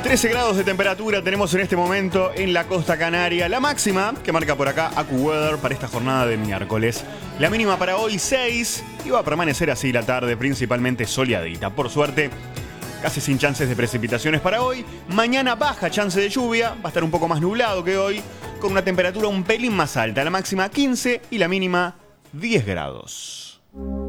13 grados de temperatura tenemos en este momento en la costa canaria. La máxima que marca por acá AccuWeather para esta jornada de miércoles. La mínima para hoy 6 y va a permanecer así la tarde, principalmente soleadita. Por suerte, casi sin chances de precipitaciones para hoy. Mañana baja chance de lluvia, va a estar un poco más nublado que hoy, con una temperatura un pelín más alta. La máxima 15 y la mínima 10 grados.